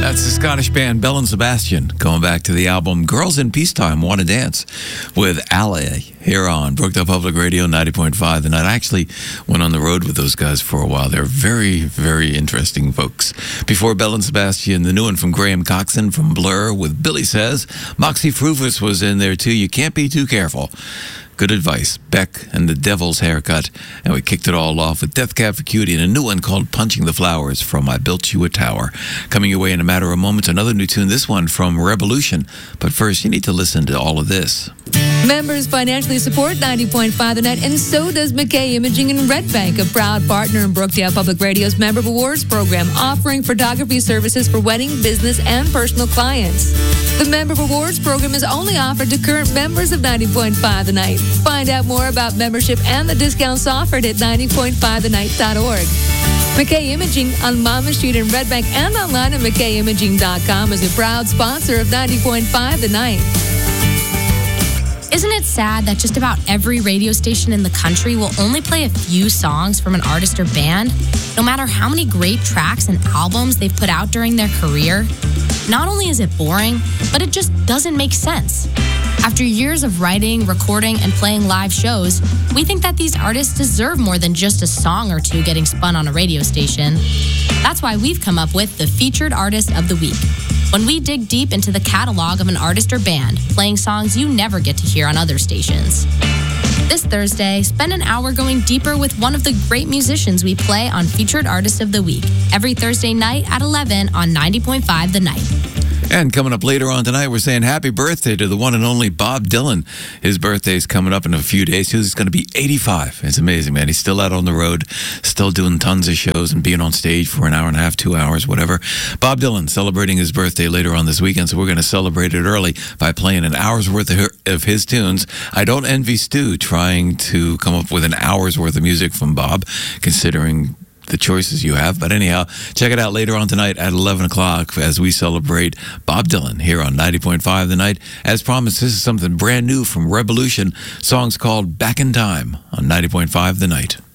That's the Scottish band Bell and Sebastian, going back to the album Girls in Peacetime Want to Dance with Ally here on Brookdale Public Radio 90.5 The Night. I actually went on the road with those guys for a while. They're very, very interesting folks. Before Bell and Sebastian, the new one from Graham Coxon from Blur with Billy Says. Moxie Frufus was in there too. You can't be too careful. Good advice. Beck and the Devil's Haircut. And we kicked it all off with Death Cab for Cutie and a new one called Punching the Flowers from I Built You a Tower. Coming your way in a matter of moments, another new tune, this one from Revolution. But first, you need to listen to all of this. Members financially support 90.5 The Night, and so does McKay Imaging in Red Bank, a proud partner in Brookdale Public Radio's Member Awards program, offering photography services for wedding, business, and personal clients. The Member Awards program is only offered to current members of 90.5 The Night. Find out more about membership and the discounts offered at 90.5thenight.org. McKay Imaging on Mama Street in Red Bank and online at McKayImaging.com is a proud sponsor of 90.5 The Night. Isn't it sad that just about every radio station in the country will only play a few songs from an artist or band, no matter how many great tracks and albums they've put out during their career? Not only is it boring, but it just doesn't make sense. After years of writing, recording, and playing live shows, we think that these artists deserve more than just a song or two getting spun on a radio station. That's why we've come up with the Featured Artist of the Week. When we dig deep into the catalog of an artist or band, playing songs you never get to hear on other stations. This Thursday, spend an hour going deeper with one of the great musicians we play on Featured Artist of the Week, every Thursday night at 11 on 90.5 The Night. And coming up later on tonight, we're saying happy birthday to the one and only Bob Dylan. His birthday's coming up in a few days. He's going to be 85. It's amazing, man. He's still out on the road, still doing tons of shows and being on stage for an hour and a half, 2 hours, whatever. Bob Dylan celebrating his birthday later on this weekend, so we're going to celebrate it early by playing an hour's worth of his tunes. I don't envy Stu trying to come up with an hour's worth of music from Bob, considering the choices you have. But anyhow, check it out later on tonight at 11 o'clock as we celebrate Bob Dylan here on 90.5 The Night. As promised, this is something brand new from Revolution. Song's called Back in Time on 90.5 The Night.